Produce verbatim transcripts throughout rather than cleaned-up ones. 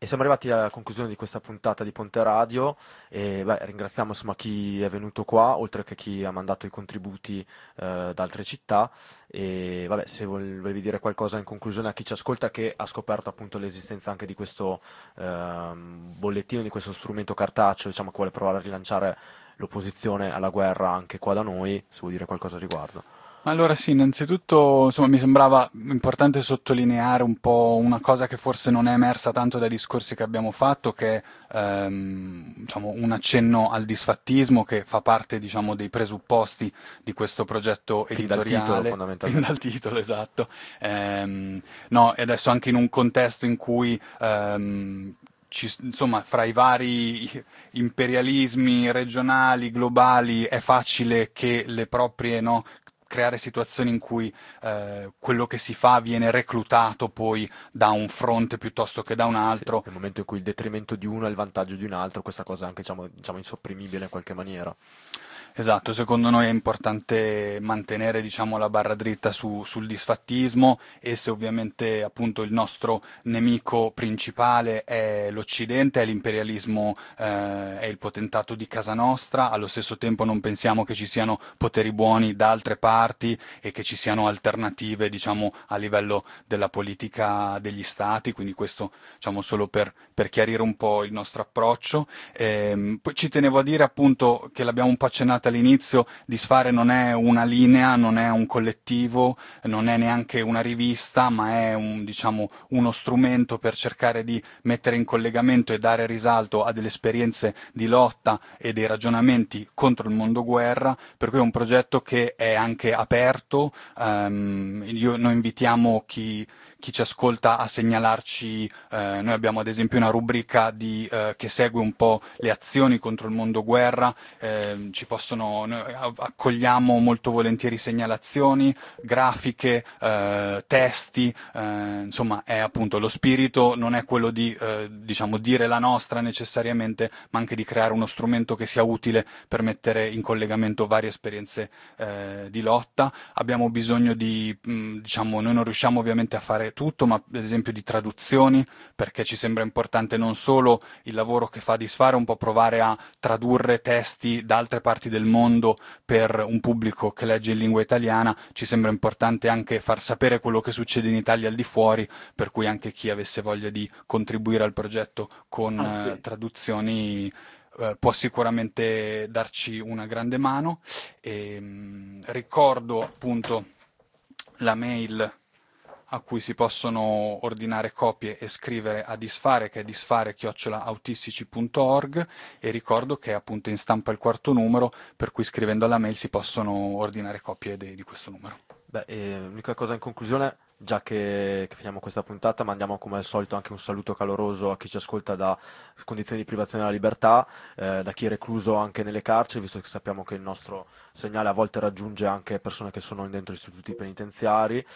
E siamo arrivati alla conclusione di questa puntata di Ponte Radio e beh, ringraziamo insomma chi è venuto qua, oltre che chi ha mandato i contributi eh, da altre città. E vabbè, se vol- volevi dire qualcosa in conclusione a chi ci ascolta che ha scoperto appunto l'esistenza anche di questo ehm, bollettino, di questo strumento cartaceo, diciamo che vuole provare a rilanciare l'opposizione alla guerra anche qua da noi, se vuoi dire qualcosa a riguardo. Allora sì, innanzitutto insomma, mi sembrava importante sottolineare un po' una cosa che forse non è emersa tanto dai discorsi che abbiamo fatto, che è ehm, diciamo, un accenno al disfattismo che fa parte diciamo, dei presupposti di questo progetto Fin dal titolo editoriale, fin fondamentalmente. dal titolo esatto. Ehm, no, e adesso anche in un contesto in cui ehm, ci- insomma, fra i vari imperialismi regionali, globali, è facile che le proprie, no, creare situazioni in cui eh, quello che si fa viene reclutato poi da un fronte piuttosto che da un Sì, altro. nel momento in cui il detrimento di uno è il vantaggio di un altro, questa cosa è anche diciamo, diciamo insopprimibile in qualche maniera. Esatto, secondo noi è importante mantenere, diciamo, la barra dritta su- sul disfattismo e se ovviamente appunto il nostro nemico principale è l'Occidente, è l'imperialismo, eh, è il potentato di casa nostra, allo stesso tempo non pensiamo che ci siano poteri buoni da altre parti e che ci siano alternative, diciamo, a livello della politica degli stati, quindi questo, diciamo, solo per, per chiarire un po' il nostro approccio. Ehm, poi ci tenevo a dire appunto che l'abbiamo un po' accennato all'inizio, Disfare non è una linea, non è un collettivo, non è neanche una rivista, ma è un, diciamo, uno strumento per cercare di mettere in collegamento e dare risalto a delle esperienze di lotta e dei ragionamenti contro il mondo guerra, per cui è un progetto che è anche aperto. Ehm, io, noi invitiamo chi chi ci ascolta a segnalarci, eh, noi abbiamo ad esempio una rubrica di, eh, che segue un po' le azioni contro il mondo guerra, eh, ci possono, noi accogliamo molto volentieri segnalazioni, grafiche, eh, testi, eh, insomma è appunto lo spirito non è quello di eh, diciamo dire la nostra necessariamente, ma anche di creare uno strumento che sia utile per mettere in collegamento varie esperienze eh, di lotta. Abbiamo bisogno di, mh, diciamo, noi non riusciamo ovviamente a fare tutto, ma ad esempio di traduzioni, perché ci sembra importante non solo il lavoro che fa Disfare, un po' provare a tradurre testi da altre parti del mondo per un pubblico che legge in lingua italiana, ci sembra importante anche far sapere quello che succede in Italia al di fuori, per cui anche chi avesse voglia di contribuire al progetto con Ah eh, sì. traduzioni eh, può sicuramente darci una grande mano. E, mh, ricordo appunto la mail a cui si possono ordinare copie e scrivere a Disfare, che è disfare-autistici punto org, e ricordo che è appunto in stampa il quarto numero, per cui scrivendo alla mail si possono ordinare copie de- di questo numero. Beh, e l'unica cosa in conclusione, già che, che finiamo questa puntata, mandiamo come al solito anche un saluto caloroso a chi ci ascolta da condizioni di privazione della libertà, eh, da chi è recluso anche nelle carceri, visto che sappiamo che il nostro segnale a volte raggiunge anche persone che sono dentro gli istituti penitenziari,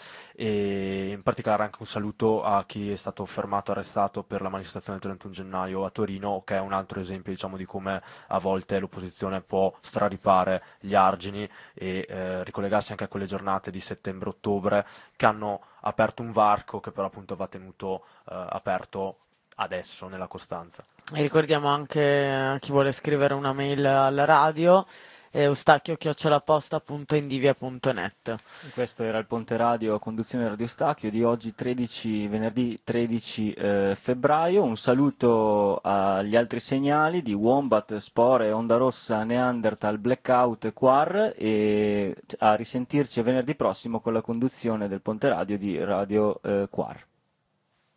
e in particolare anche un saluto a chi è stato fermato, arrestato per la manifestazione del trentuno gennaio a Torino, che è un altro esempio, diciamo, di come a volte l'opposizione può straripare gli argini e eh, ricollegarsi anche a quelle giornate di settembre-ottobre che hanno aperto un varco che però appunto va tenuto eh, aperto adesso nella costanza. E ricordiamo anche a chi vuole scrivere una mail alla radio, eh, eustachio-posta.indivia.net. Questo era il Ponte Radio a conduzione di Radio Stacchio di oggi tredici, venerdì tredici eh, febbraio. Un saluto agli altri segnali di Wombat, Spore, Onda Rossa, Neanderthal, Blackout e Quar e a risentirci venerdì prossimo con la conduzione del Ponte Radio di Radio eh, Quar.